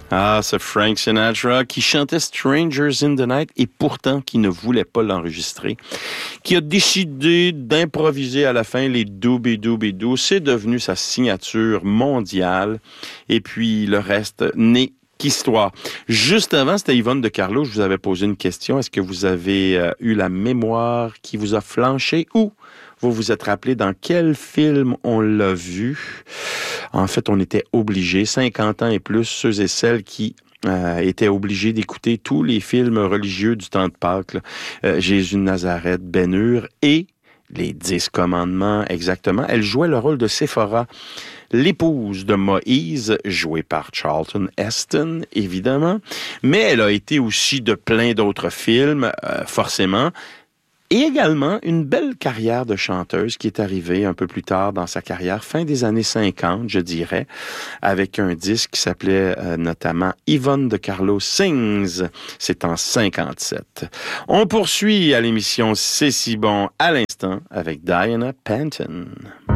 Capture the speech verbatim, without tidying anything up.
Ah, c'est Frank Sinatra qui chantait Strangers in the Night et pourtant qui ne voulait pas l'enregistrer, qui a décidé d'improviser à la fin les doobie-doobie-doo. C'est devenu sa signature mondiale et puis le reste n'est qu'histoire. Juste avant, c'était Yvonne de Carlo, je vous avais posé une question. Est-ce que vous avez euh, eu la mémoire qui vous a flanché ou vous vous êtes rappelé dans quel film on l'a vu? En fait, on était obligés, cinquante ans et plus, ceux et celles qui euh, étaient obligés d'écouter tous les films religieux du temps de Pâques, là. Euh, Jésus de Nazareth, Ben-Hur et les Dix Commandements, exactement. Elle jouait le rôle de Séphora, l'épouse de Moïse, jouée par Charlton Heston, évidemment. Mais elle a été aussi de plein d'autres films, euh, forcément. Et également une belle carrière de chanteuse qui est arrivée un peu plus tard dans sa carrière, fin des années cinquante, je dirais, avec un disque qui s'appelait euh, notamment Yvonne de Carlo Sings. C'est en cinquante-sept. On poursuit à l'émission C'est si bon à l'instant avec Diana Panton.